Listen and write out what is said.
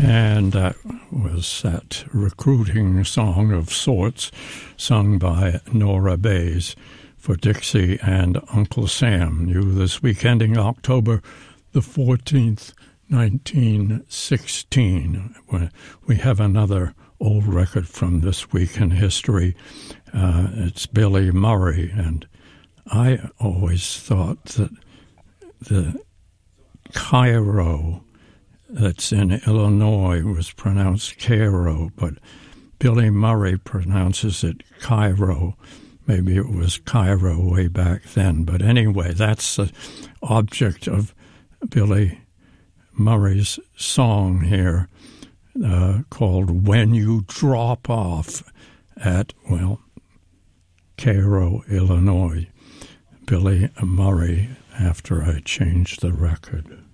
And that was that recruiting song of sorts sung by Nora Bayes for Dixie and Uncle Sam, new this week, ending October the 14th, 1916. We have another old record from this week in history. It's Billy Murray, and I always thought that the Cairo that's in Illinois was pronounced Cairo, but Billy Murray pronounces it Cairo. Maybe it was Cairo way back then. But anyway, that's the object of Billy Murray's song here, called When You Drop Off at, Cairo, Illinois. Billy Murray, after I changed the record.